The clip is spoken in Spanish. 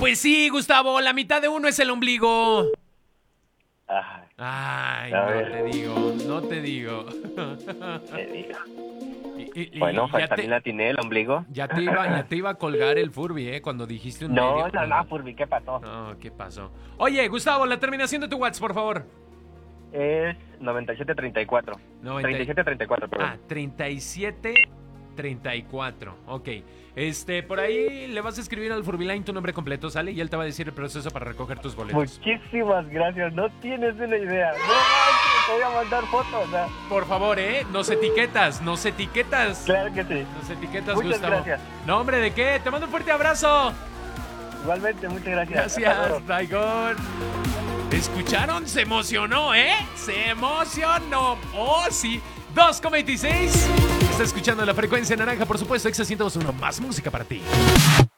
pues sí, Gustavo, la mitad de uno es el ombligo. Ay, A no ver. te digo, no te digo. Te digo. Y Bueno, ya también la atiné el ombligo. ya te iba a colgar el Furby, cuando dijiste un No, medio. no, Furby, ¿qué pasó? No, ¿qué pasó? Oye, Gustavo, la terminación de tu WhatsApp, por favor. Es 9734. 3734, perdón. 3734. Ok. Por ahí le vas a escribir al Furbyline tu nombre completo, ¿sale? Y él te va a decir el proceso para recoger tus boletos. Muchísimas gracias, no tienes una idea. No manches, te voy a mandar fotos, Por favor, nos etiquetas. Claro que sí. Nos etiquetas, Muchas Gustavo. gracias. No, hombre, ¿de qué? Te mando un fuerte abrazo. Igualmente, muchas gracias. Hasta luego. Gracias, Taigón. ¿Escucharon? Se emocionó, ¿eh? Se emocionó. Oh, sí. 2,26. Está escuchando la frecuencia naranja, por supuesto. Exa 102.1. Más música para ti.